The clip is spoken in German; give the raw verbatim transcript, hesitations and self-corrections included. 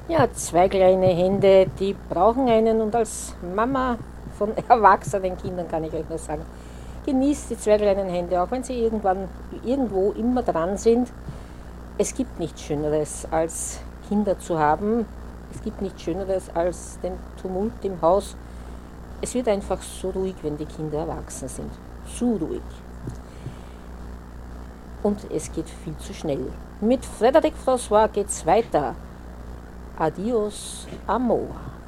Ja, zwei kleine Hände, die brauchen einen und als Mama von erwachsenen Kindern kann ich euch nur sagen, genießt die zwei kleinen Hände, auch wenn sie irgendwann irgendwo immer dran sind. Es gibt nichts Schöneres als Kinder zu haben. Es gibt nichts Schöneres als den Tumult im Haus. Es wird einfach so ruhig, wenn die Kinder erwachsen sind. So ruhig. Und es geht viel zu schnell. Mit Frédéric François geht's weiter. Adios, Amor.